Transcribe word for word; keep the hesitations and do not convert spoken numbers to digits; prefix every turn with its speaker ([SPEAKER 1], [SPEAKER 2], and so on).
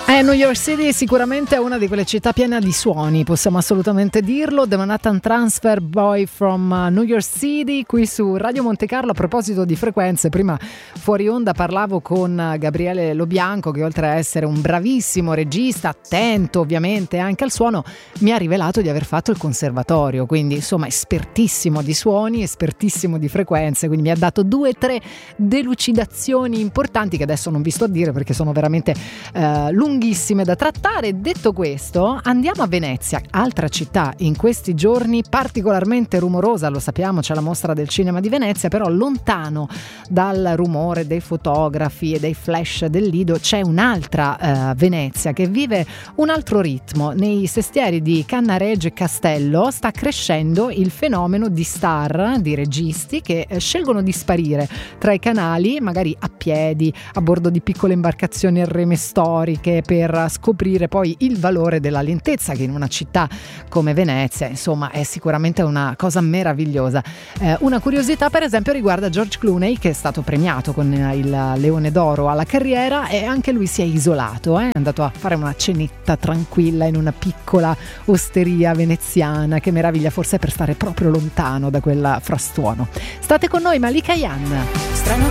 [SPEAKER 1] Eh, New York City sicuramente è una di quelle città piene di suoni, possiamo assolutamente dirlo. The Manhattan Transfer, Boy from New York City, qui su Radio Monte Carlo. A proposito di frequenze, prima fuori onda parlavo con Gabriele Lobianco, che oltre a essere un bravissimo regista, attento ovviamente anche al suono, mi ha rivelato di aver fatto il conservatorio, quindi insomma espertissimo di suoni, espertissimo di frequenze, quindi mi ha dato due o tre delucidazioni importanti che adesso non vi sto a dire perché sono veramente eh, lunghissime da trattare. Detto questo, andiamo a Venezia, altra città in questi giorni particolarmente rumorosa, lo sappiamo, c'è la mostra del cinema di Venezia, però lontano dal rumore dei fotografi e dei flash del Lido c'è un'altra eh, Venezia che vive un altro ritmo. Nei sestieri di Cannaregio e Castello sta crescendo il fenomeno di star, di registi che eh, scelgono di sparire tra i canali, magari a piedi, a bordo di piccole imbarcazioni a reme storiche, per scoprire poi il valore della lentezza, che in una città come Venezia insomma è sicuramente una cosa meravigliosa. Eh, una curiosità per esempio riguarda George Clooney, che è stato premiato con il Leone d'Oro alla carriera, e anche lui si è isolato, eh? È andato a fare una cenetta tranquilla in una piccola osteria veneziana. Che meraviglia, forse per stare proprio lontano da quel frastuono. State con noi, Malika Yan.
[SPEAKER 2] Strano